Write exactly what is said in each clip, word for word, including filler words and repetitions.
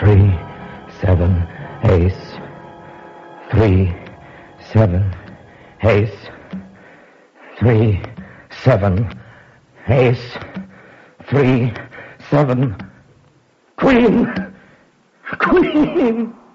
Three, seven, ace. Three, seven, ace. Three, seven, ace. Three, seven, queen. Queen.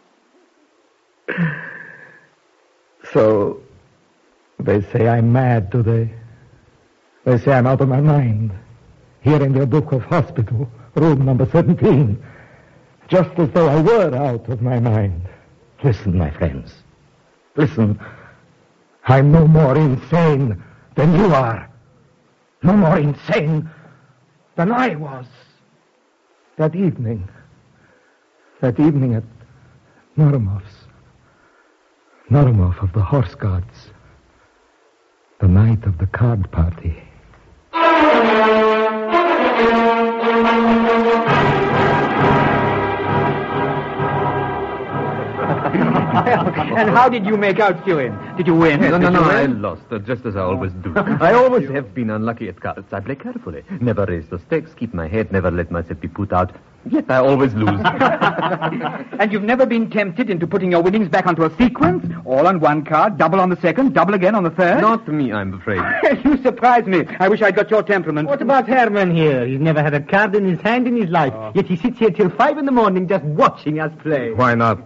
So, they say I'm mad, do they? They say I'm out of my mind. Here in their book of hospital, room number seventeen. Just as though I were out of my mind. Listen, my friends. Listen. I'm no more insane than you are. No more insane than I was. That evening. That evening at Noromov's. Noromov of the Horse Guards. The night of the card party. And how did you make out, Stewin? Did you win? No, no, Did no, you I win? lost, uh, just as I always do. I always have been unlucky at cards. I play carefully. Never raise the stakes, keep my head, never let myself be put out. Yet I always lose. And you've never been tempted into putting your winnings back onto a sequence? All on one card, double on the second, double again on the third? Not me, I'm afraid. You surprise me. I wish I'd got your temperament. What about Herman here? He's never had a card in his hand in his life. Oh. Yet he sits here till five in the morning just watching us play. Why not?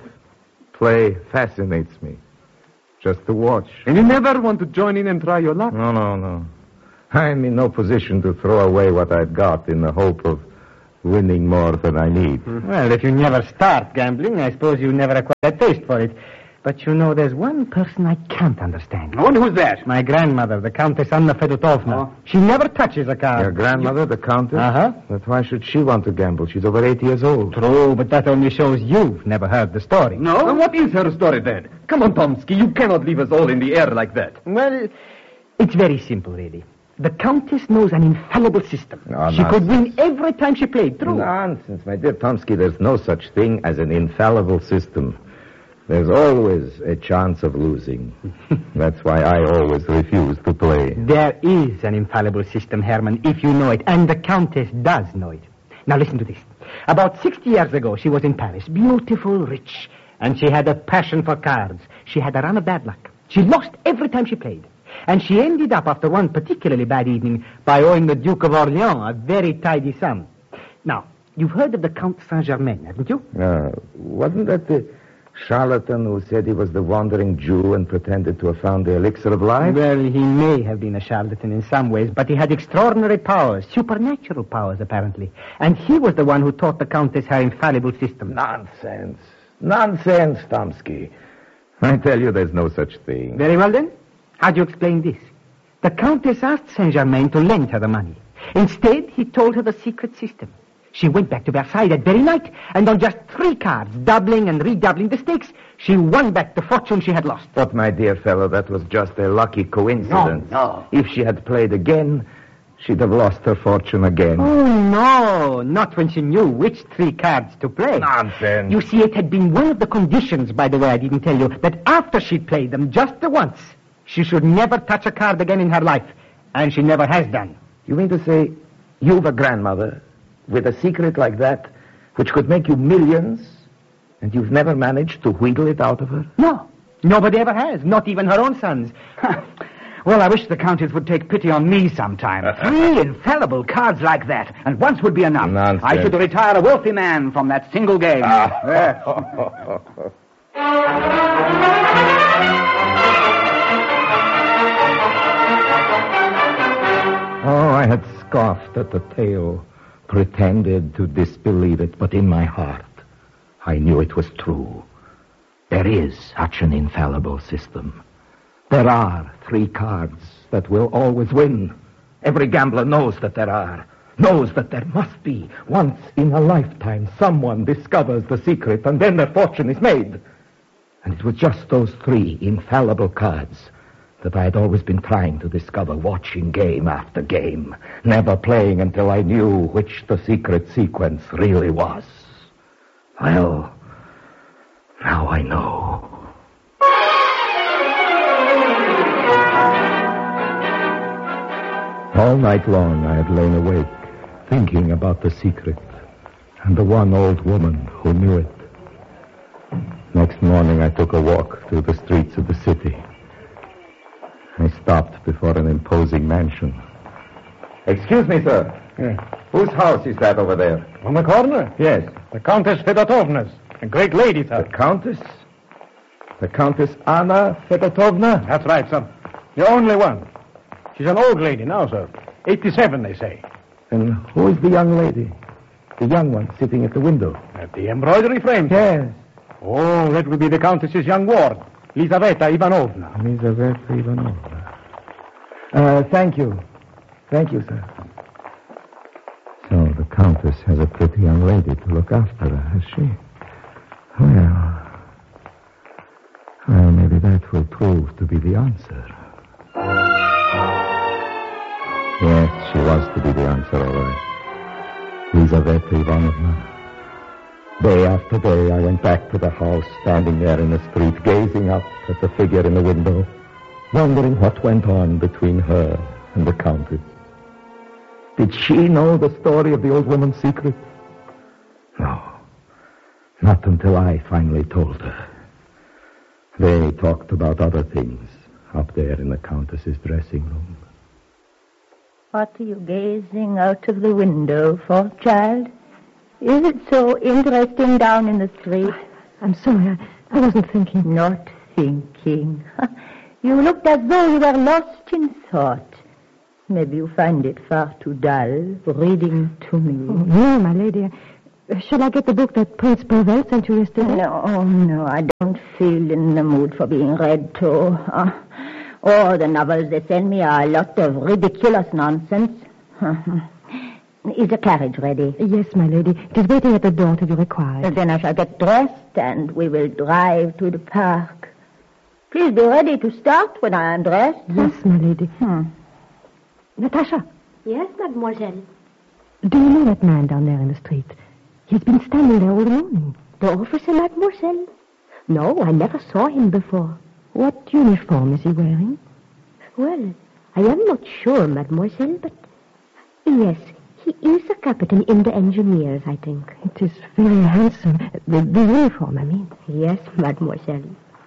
Play fascinates me. Just to watch. And you never want to join in and try your luck? No, no, no. I'm in no position to throw away what I've got in the hope of winning more than I need. Well, if you never start gambling, I suppose you never acquire a taste for it. But you know, there's one person I can't understand. I wonder who's that? My grandmother, the Countess Anna Fedotovna. Oh. She never touches a card. Your grandmother, the Countess? Uh-huh. But why should she want to gamble? She's over eighty years old. True, but that only shows you've never heard the story. No? Well, what is her story then? Come on, Tomsky, you cannot leave us all in the air like that. Well, it's very simple, really. The Countess knows an infallible system. No, she nonsense. could win every time she played. True. Nonsense, my dear Tomsky. There's no such thing as an infallible system. There's always a chance of losing. That's why I always refuse to play. There is an infallible system, Herman, if you know it, and the Countess does know it. Now listen to this. About sixty years ago, she was in Paris, beautiful, rich, and she had a passion for cards. She had a run of bad luck. She lost every time she played. And she ended up, after one particularly bad evening, by owing the Duke of Orleans a very tidy sum. Now, you've heard of the Count Saint-Germain, haven't you? Uh, wasn't that the charlatan who said he was the wandering Jew and pretended to have found the elixir of life? Well, he may have been a charlatan in some ways, but he had extraordinary powers, supernatural powers, apparently. And he was the one who taught the Countess her infallible system. Nonsense. Nonsense, Tomsky. I tell you there's no such thing. Very well, then. How do you explain this? The Countess asked Saint-Germain to lend her the money. Instead, he told her the secret system. She went back to Versailles that very night, and on just three cards, doubling and redoubling the stakes, she won back the fortune she had lost. But, my dear fellow, that was just a lucky coincidence. No, no. If she had played again, she'd have lost her fortune again. Oh, no, not when she knew which three cards to play. Nonsense. You see, it had been one of the conditions, by the way, I didn't tell you, that after she'd played them just the once, she should never touch a card again in her life. And she never has done. You mean to say you've a grandmother with a secret like that, which could make you millions, and you've never managed to wheedle it out of her? No, nobody ever has, not even her own sons. Well, I wish the Countess would take pity on me sometime. Three infallible cards like that, and once would be enough. Nonsense. I should retire a wealthy man from that single game. Yes. Oh, I had scoffed at the tale, pretended to disbelieve it, but in my heart, I knew it was true. There is such an infallible system. There are three cards that will always win. Every gambler knows that there are, knows that there must be. Once in a lifetime, someone discovers the secret, and then their fortune is made. And it was just those three infallible cards that I had always been trying to discover, watching game after game, never playing until I knew which the secret sequence really was. Well, now I know. All night long I had lain awake, thinking about the secret. and the one old woman who knew it. Next morning, I took a walk through the streets of the city. I stopped before an imposing mansion. Excuse me, sir. Yeah. Whose house is that over there? On the corner? Yes. The Countess Fedotovna's. A great lady, The sir. Countess? The Countess Anna Fedotovna? That's right, sir. The only one. She's an old lady now, sir. eighty-seven, they say. And who is the young lady? The young one sitting at the window? At the embroidery frame, sir. Yes. Oh, that would be the Countess's young ward, Lizaveta Ivanovna. Lizaveta Ivanovna. Uh, thank you. Thank you, sir. So the Countess has a pretty young lady to look after her, has she? Well, well, maybe that will prove to be the answer. Yes, she was to be the answer, all right. Lizaveta Ivanovna. Day after day, I went back to the house, standing there in the street, gazing up at the figure in the window, wondering what went on between her and the Countess. Did she know the story of the old woman's secret? No. Not until I finally told her. They talked about other things up there in the Countess's dressing room. What are you gazing out of the window for, child? Is it so interesting down in the street? I'm sorry, I, I wasn't thinking. Not thinking. You looked as though you were lost in thought. Maybe you find it far too dull, reading to me. Oh, no, my lady. Uh, shall I get the book that Prince Pavel sent you yesterday? No, no, I don't feel in the mood for being read to. Uh, oh, the novels they send me are a lot of ridiculous nonsense. Is the carriage ready? Yes, my lady. It is waiting at the door to be required. Then I shall get dressed and we will drive to the park. Please be ready to start when I am dressed. Yes, my lady. Hmm. Natasha, Yes, mademoiselle. do you know that man down there in the street? He's been standing there all the morning. The officer, mademoiselle? No, I never saw him before. What uniform is he wearing? Well, I am not sure, mademoiselle, but... Yes, he is a captain in the engineers, I think. It is very handsome. The, the uniform, I mean. Yes, mademoiselle.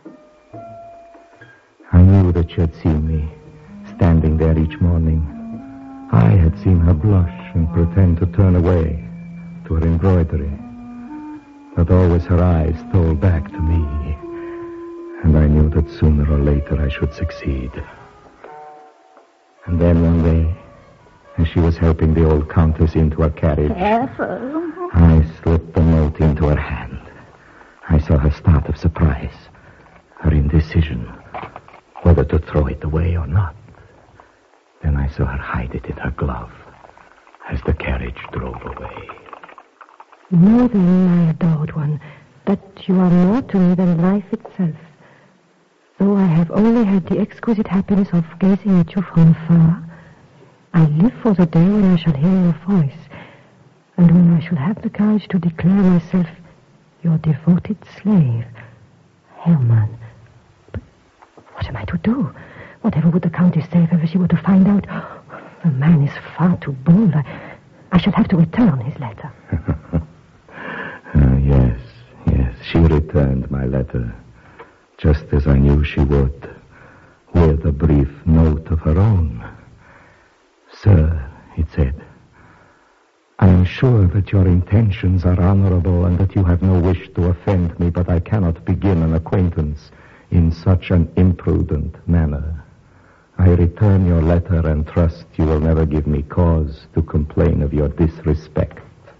I knew that she had seen me, standing there each morning. I had seen her blush and pretend to turn away to her embroidery. But always her eyes stole back to me. And I knew that sooner or later I should succeed. And then one day, as she was helping the old Countess into her carriage, Careful. I slipped the note into her hand. I saw her start of surprise, her indecision, whether to throw it away or not. Then I saw her hide it in her glove as the carriage drove away. Know then, my adored one, that you are more to me than life itself. Though I have only had the exquisite happiness of gazing at you from afar, I live for the day when I shall hear your voice, and when I shall have the courage to declare myself your devoted slave, Hermann. But what am I to do? Whatever would the Countess say if ever she were to find out? The man is far too bold. I, I shall have to return his letter. uh, yes, yes, she returned my letter, just as I knew she would, with a brief note of her own. Sir, it said, I am sure that your intentions are honorable and that you have no wish to offend me, but I cannot begin an acquaintance in such an imprudent manner. I return your letter and trust you will never give me cause to complain of your disrespect.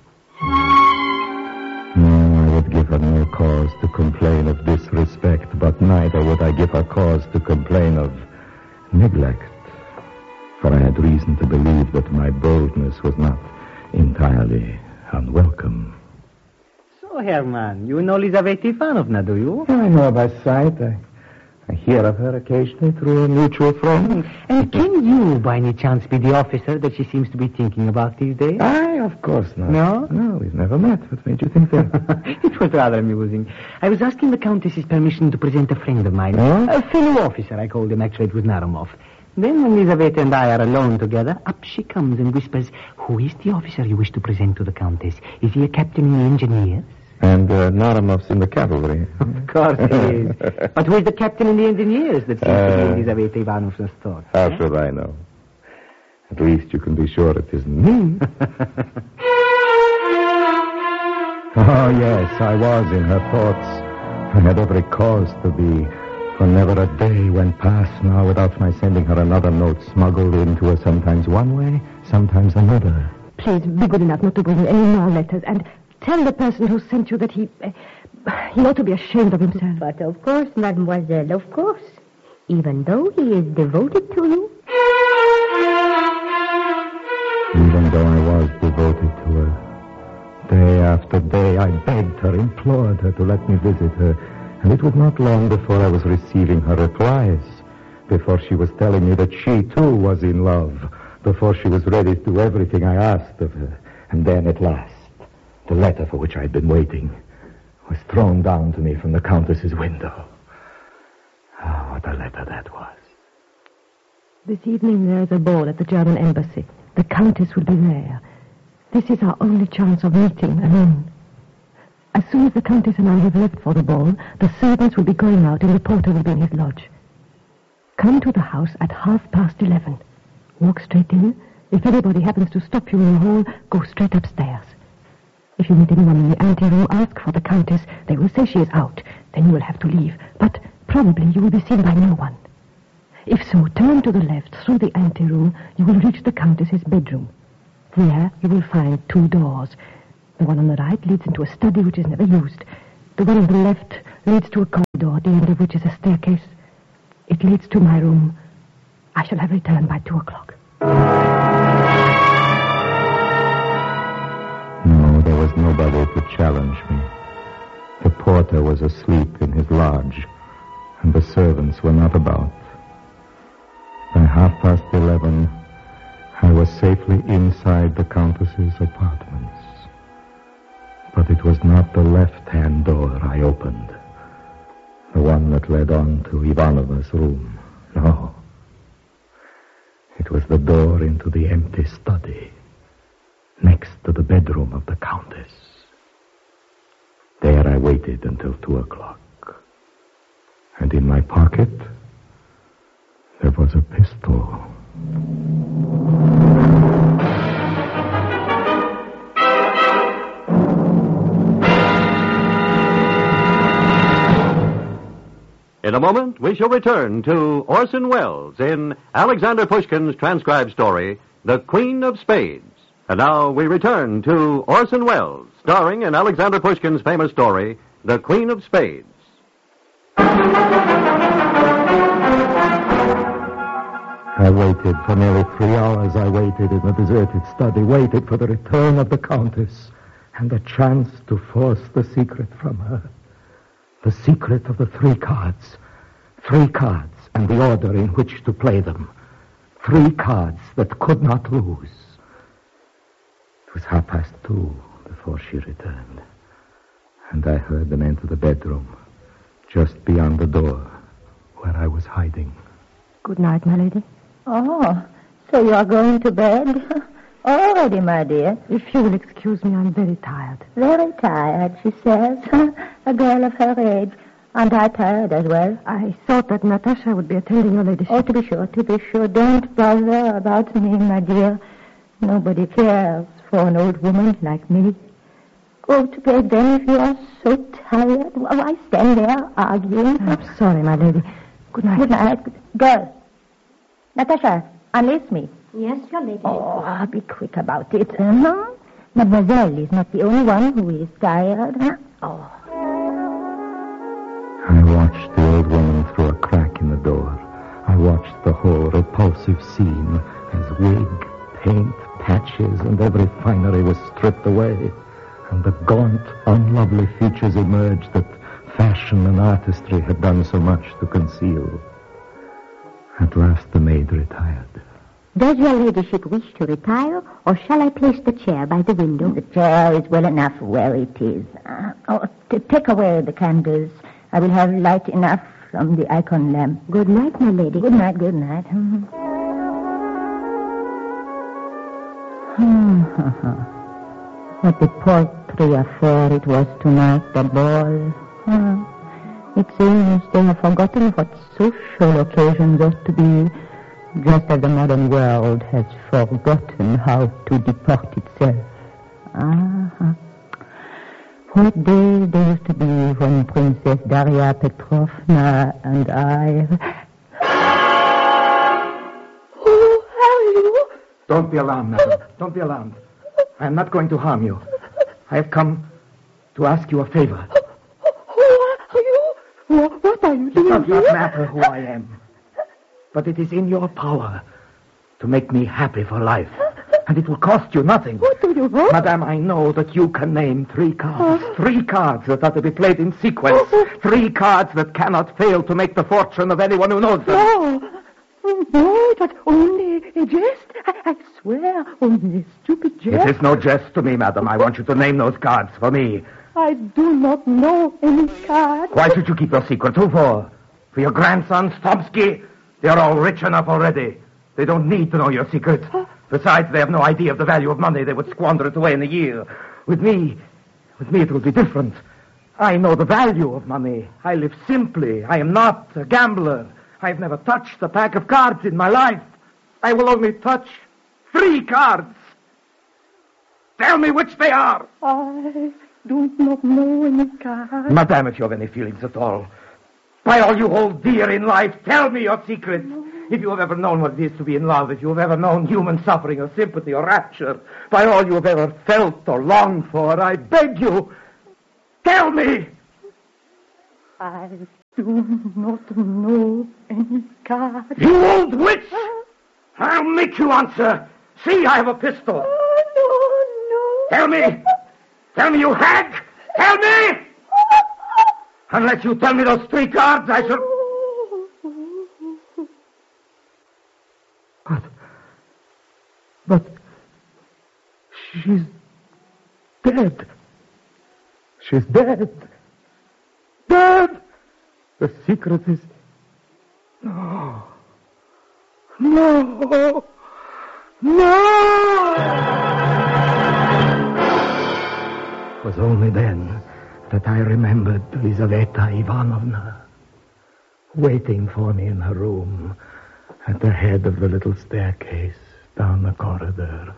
No, I would give her no cause to complain of disrespect, but neither would I give her cause to complain of neglect. For I had reason to believe that my boldness was not entirely unwelcome. So, Hermann, you know Lizaveta Ivanovna, do you? I know by sight. I, I hear of her occasionally through a mutual friend. And can you, by any chance, be the officer that she seems to be thinking about these days? I, of course not. No? No, we've never met. What made you think that? It was rather amusing. I was asking the Countess's permission to present a friend of mine. Oh? A fellow officer, I called him. Actually, it was Naramov. Then when Lizaveta and I are alone together, up she comes and whispers, "Who is the officer you wish to present to the Countess? Is he a captain in the engineers?" And uh, Naramov's in the cavalry. Of course he is. But who is the captain in the engineers that seems Uh, to be in Lizaveta Ivanovna's thoughts? How should I know? At least you can be sure it isn't me. Oh, yes, I was in her thoughts. I had every cause to be. For never a day went past now without my sending her another note smuggled into her sometimes one way, sometimes another. Please, be good enough not to bring any more letters, and tell the person who sent you that he... Uh, he ought to be ashamed of himself. But of course, mademoiselle, of course. Even though he is devoted to you. Even though I was devoted to her. Day after day, I begged her, implored her to let me visit her. And it was not long before I was receiving her replies, before she was telling me that she, too, was in love, before she was ready to do everything I asked of her. And then, at last, the letter for which I had been waiting was thrown down to me from the Countess's window. Oh, what a letter that was. This evening there is a ball at the German embassy. The Countess will be there. This is our only chance of meeting alone. As soon as the Countess and I have left for the ball, the servants will be going out and the porter will be in his lodge. Come to the house at half past eleven. Walk straight in. If anybody happens to stop you in the hall, go straight upstairs. If you meet anyone in the anteroom, ask for the Countess. They will say she is out. Then you will have to leave. But probably you will be seen by no one. If so, turn to the left through the anteroom. You will reach the Countess's bedroom. There you will find two doors. The one on the right leads into a study which is never used. The one on the left leads to a corridor, at the end of which is a staircase. It leads to my room. I shall have returned by two o'clock. No, there was nobody to challenge me. The porter was asleep in his lodge, and the servants were not about. By half past eleven, I was safely inside the Countess's apartments. But it was not the left-hand door I opened, the one that led on to Ivanova's room. No. It was the door into the empty study, next to the bedroom of the Countess. There I waited until two o'clock. And in my pocket, there was a pistol. In a moment, we shall return to Orson Welles in Alexander Pushkin's transcribed story, The Queen of Spades. And now we return to Orson Welles, starring in Alexander Pushkin's famous story, The Queen of Spades. I waited for nearly three hours. I waited in the deserted study, waited for the return of the Countess and a chance to force the secret from her. The secret of the three cards. Three cards and the order in which to play them. Three cards that could not lose. It was half past two before she returned. And I heard them enter the bedroom, just beyond the door where I was hiding. Good night, my lady. Oh, so you are going to bed? Already, my dear. If you will excuse me, I'm very tired. Very tired, she says. A girl of her age. Aren't I tired as well? I thought that Natasha would be attending your ladyship. Oh, to be sure, to be sure. Don't bother about me, my dear. Nobody cares for an old woman like me. Go to bed then if you are so tired. Why stand there arguing? I'm sorry, my lady. Good night. Good night. Girl. Natasha, unlace me. Yes, your lady. Oh, be quick about it. Uh-huh. Mademoiselle is not the only one who is tired, huh? Oh. I watched the old woman through a crack in the door. I watched the whole repulsive scene as wig, paint, patches, and every finery was stripped away, and the gaunt, unlovely features emerged that fashion and artistry had done so much to conceal. At last the maid retired. Does your ladyship wish to retire, or shall I place the chair by the window? The chair is well enough where it is. Uh, oh, to take away the candles. I will have light enough from the icon lamp. Good night, my lady. Good night, good night. Mm-hmm. What a paltry affair it was tonight, the ball. Uh, it seems they have forgotten what social occasions ought to be, just as the modern world has forgotten how to deport itself. Ah, what days there used to be when Princess Daria Petrovna and I... Who are you? Don't be alarmed, madam. Don't be alarmed. I am not going to harm you. I have come to ask you a favor. Who are you? What are you It doing does not here? matter who I am. But it is in your power to make me happy for life. And it will cost you nothing. What do you want? Madame, I know that you can name three cards. Three cards that are to be played in sequence. Three cards that cannot fail to make the fortune of anyone who knows them. No. No, it was only a jest. I, I swear, only a stupid jest. It is no jest to me, madam. I want you to name those cards for me. I do not know any cards. Why should you keep your secret? Who for? For your grandson, Stomsky? They are all rich enough already. They don't need to know your secret. Besides, they have no idea of the value of money. They would squander it away in a year. With me, with me it will be different. I know the value of money. I live simply. I am not a gambler. I have never touched a pack of cards in my life. I will only touch three cards. Tell me which they are. I do not know any cards. Madame, if you have any feelings at all, by all you hold dear in life, tell me your secret. If you have ever known what it is to be in love, if you have ever known human suffering or sympathy or rapture, by all you have ever felt or longed for, I beg you, tell me. I do not know any cards. You old witch! I'll make you answer. See, I have a pistol. Oh, no, no. Tell me. Tell me, you hag. Tell me. Unless you tell me those three cards, I shall... But... But... She's dead. She's dead. Dead! The secret is... No. No. No! It was only then that I remembered Lizaveta Ivanovna waiting for me in her room at the head of the little staircase down the corridor.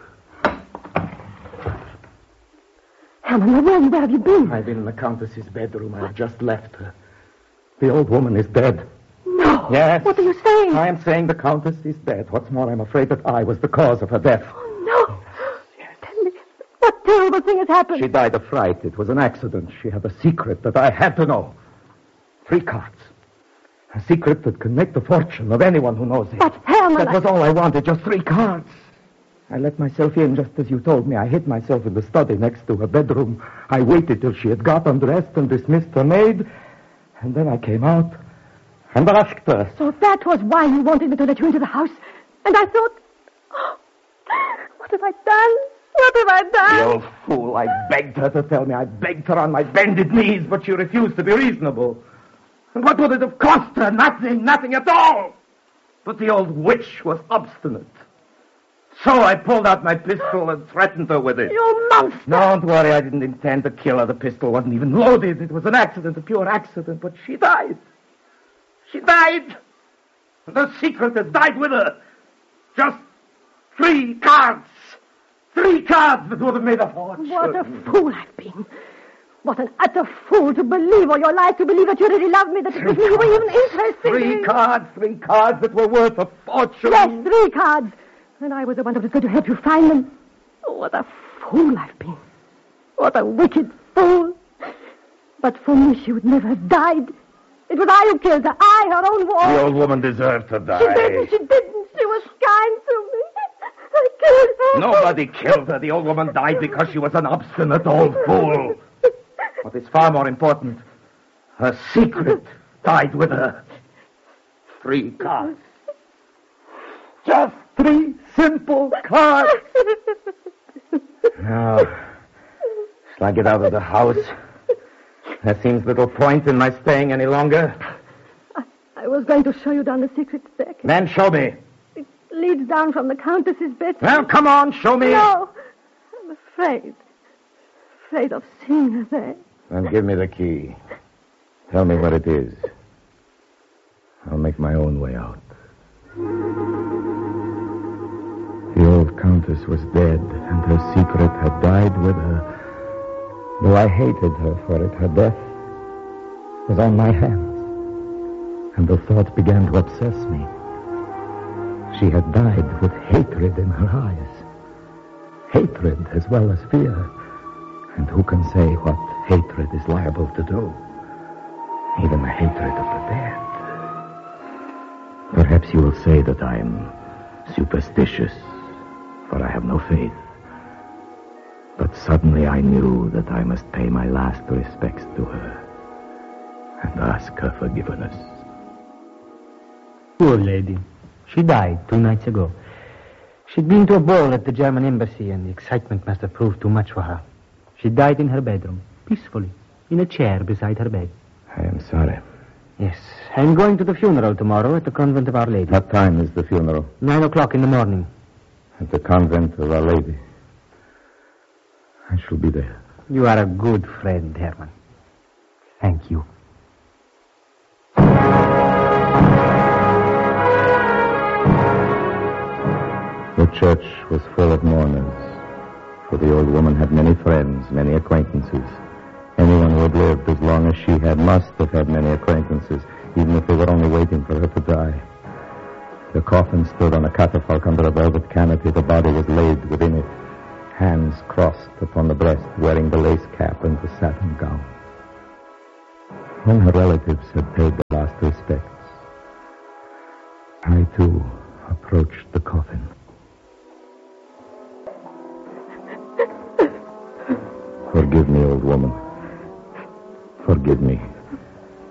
Herman, where, where have you been? I've been in the Countess's bedroom. I've just left her. The old woman is dead. No. Yes. What are you saying? I am saying the Countess is dead. What's more, I'm afraid that I was the cause of her death. Oh, no. Yes. Tell me, what terrible thing has happened? She died of fright. It was an accident. She had a secret that I had to know. Three cards. A secret that can make the fortune of anyone who knows it. But, Herman... That was all I wanted, just three cards. I let myself in just as you told me. I hid myself in the study next to her bedroom. I waited till she had got undressed and dismissed her maid. And then I came out and asked her. So that was why you wanted me to let you into the house. And I thought, oh, what have I done? What have I done? The old fool. I begged her to tell me. I begged her on my bended knees, but she refused to be reasonable. And what would it have cost her? Nothing, nothing at all. But the old witch was obstinate. So I pulled out my pistol and threatened her with it. You monster! Don't worry, I didn't intend to kill her. The pistol wasn't even loaded. It was an accident, a pure accident. But she died. She died. And the secret has died with her. Just three cards. Three cards that would have made a fortune. What a fool I've been. What an utter fool to believe all your life, to believe that you really loved me, that it was me you were even interested in. Three cards, three cards that were worth a fortune. Yes, three cards. And I was the one that was going to help you find them. Oh, what a fool I've been. What a wicked fool. But for me, she would never have died. It was I who killed her. I, her own woman. The old woman deserved to die. She didn't. She didn't. She was kind to me. I killed her. Nobody killed her. The old woman died because she was an obstinate old fool. What is far more important, her secret died with her. Three cards. Just three simple cards. Now, shall I get out of the house? There seems little point in my staying any longer. I, I was going to show you down the secret staircase. Then show me. It leads down from the Countess's bed. Well, come on, show me. No. afraid. Afraid of seeing her there. Then give me the key. Tell me what it is. I'll make my own way out. The old Countess was dead, and her secret had died with her. Though I hated her for it, her death was on my hands, and the thought began to obsess me. She had died with hatred in her eyes. Hatred as well as fear. And who can say what hatred is liable to do? Even the hatred of the dead. Perhaps you will say that I am superstitious, for I have no faith. But suddenly I knew that I must pay my last respects to her and ask her forgiveness. Poor lady. She died two nights ago. She'd been to a ball at the German embassy, and the excitement must have proved too much for her. She died in her bedroom, peacefully, in a chair beside her bed. I am sorry. Yes, I'm going to the funeral tomorrow at the Convent of Our Lady. What time is the funeral? Nine o'clock in the morning. At the Convent of Our Lady. I shall be there. You are a good friend, Herman. Thank you. The church was full of mourners, for the old woman had many friends, many acquaintances. Anyone who had lived as long as she had must have had many acquaintances, even if they were only waiting for her to die. The coffin stood on a catafalque under a velvet canopy. The body was laid within it, hands crossed upon the breast, wearing the lace cap and the satin gown. When her relatives had paid the last respects, I, too, approached the coffin. Forgive me, old woman. Forgive me.